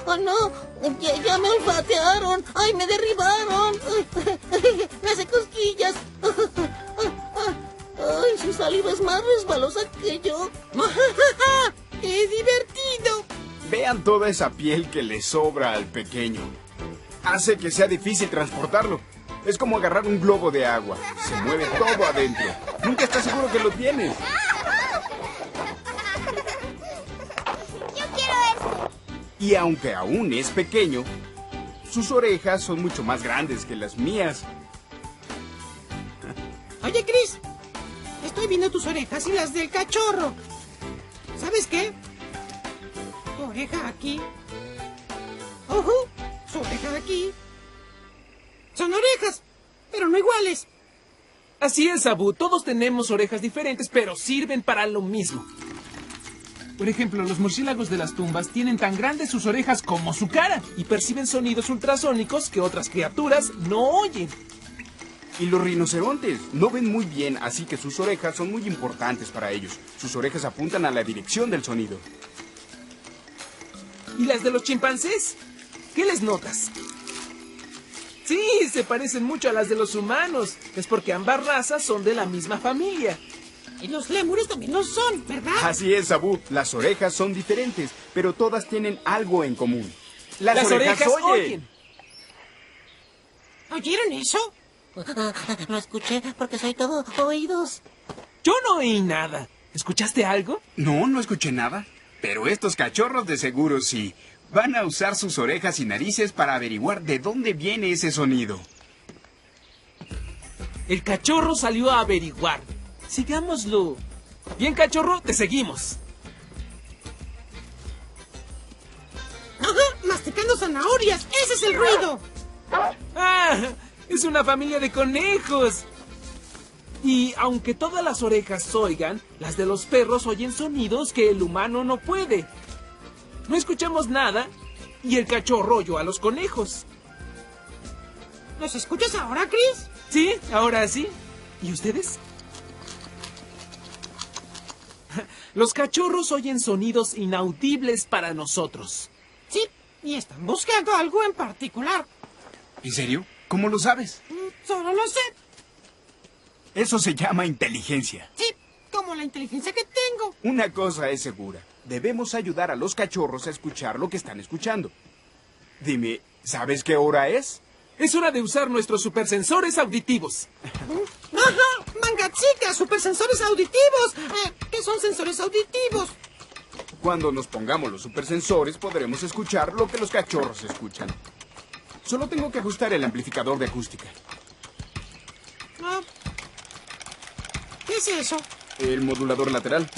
¡Oh, no! ¡Ya me olfatearon! ¡Ay, me derribaron! ¡Me hace cosquillas! ¡Ay, su saliva es más resbalosa que yo! ¡Qué divertido! Vean toda esa piel que le sobra al pequeño. Hace que sea difícil transportarlo. Es como agarrar un globo de agua. Se mueve todo adentro. Nunca estás seguro que lo tienes. Yo quiero este. Y aunque aún es pequeño, sus orejas son mucho más grandes que las mías. Oye, Chris, estoy viendo tus orejas y las del cachorro. ¿Sabes qué? Tu oreja aquí. ¡Ojo! Su oreja aquí. Son orejas, pero no iguales. Así es, Abu. Todos tenemos orejas diferentes, pero sirven para lo mismo. Por ejemplo, los murciélagos de las tumbas tienen tan grandes sus orejas como su cara y perciben sonidos ultrasónicos que otras criaturas no oyen. Y los rinocerontes no ven muy bien, así que sus orejas son muy importantes para ellos. Sus orejas apuntan a la dirección del sonido. ¿Y las de los chimpancés? ¿Qué les notas? Sí, se parecen mucho a las de los humanos. Es porque ambas razas son de la misma familia. Y los lémures también lo son, ¿verdad? Así es, Abu. Las orejas son diferentes, pero todas tienen algo en común. Las orejas oyen. ¿Oyeron eso? Lo escuché porque soy todo oídos. Yo no oí nada. ¿Escuchaste algo? No escuché nada. Pero estos cachorros de seguro sí. Van a usar sus orejas y narices para averiguar de dónde viene ese sonido. El cachorro salió a averiguar. Sigámoslo. Bien, cachorro, te seguimos. ¡Ajá! ¡Masticando zanahorias! ¡Ese es el ruido! ¡Ah! Es una familia de conejos. Y aunque todas las orejas oigan, las de los perros oyen sonidos que el humano no puede. No escuchamos nada y el cachorro oyó a los conejos. ¿Los escuchas ahora, Chris? Sí, ahora sí. ¿Y ustedes? Los cachorros oyen sonidos inaudibles para nosotros. Sí, y están buscando algo en particular. ¿En serio? ¿Cómo lo sabes? Solo lo sé. Eso se llama inteligencia. Sí, como la inteligencia que tengo. Una cosa es segura. Debemos ayudar a los cachorros a escuchar lo que están escuchando. Dime, ¿sabes qué hora es? Es hora de usar nuestros supersensores auditivos. ¡Ajá! ¡Manga chica! ¡Supersensores auditivos! ¿Qué son sensores auditivos? Cuando nos pongamos los supersensores podremos escuchar lo que los cachorros escuchan. Solo tengo que ajustar el amplificador de acústica. ¿Qué es eso? El modulador lateral.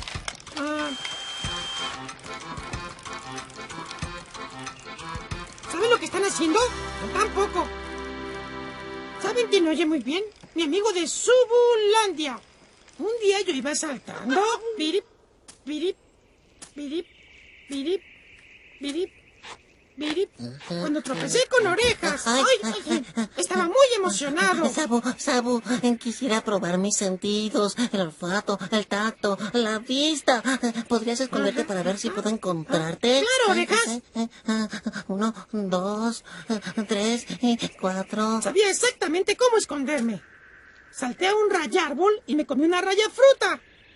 ¿Saben lo que están haciendo? Tampoco. ¿Saben quién oye muy bien? Mi amigo de Subulandia. Un día yo iba saltando. Birip, birip, birip, birip, birip, birip. Cuando tropecé con orejas. ¡Ay! Estaba muy emocionado. Sabu, quisiera probar mis sentidos, el olfato, el tacto, la vista. ¿Podrías esconderte para ver si puedo encontrarte? Claro, orejas. 1, 2, 3, 4. Sabía exactamente cómo esconderme. Salté a un rayárbol y me comí una raya fruta.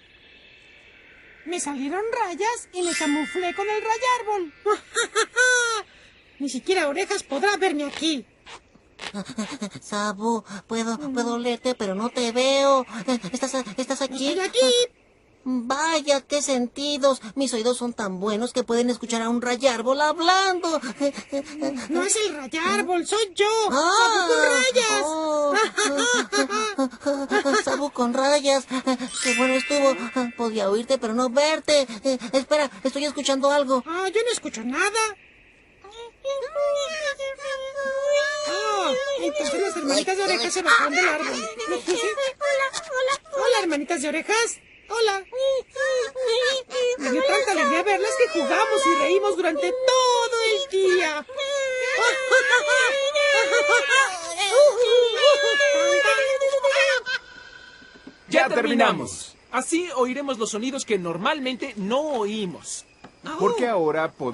Me salieron rayas y me camuflé con el rayárbol. Ni siquiera orejas podrá verme aquí. Sabu, puedo olerte, pero no te veo. ¿Estás aquí? ¡Estoy aquí! Vaya, qué sentidos. Mis oídos son tan buenos que pueden escuchar a un rayárbol hablando. No es el rayárbol, soy yo. ¡Sabu con rayas! Sabu con rayas. Qué bueno estuvo. Podía oírte, pero no verte. Espera, estoy escuchando algo. Yo no escucho nada. Entonces las hermanitas de orejas se bajaron del árbol. Hola, hermanitas de orejas. Hola. Me dio tanta alegría verlas que jugamos y reímos durante todo el día. Ya terminamos. Así oiremos los sonidos que normalmente no oímos. Porque ahora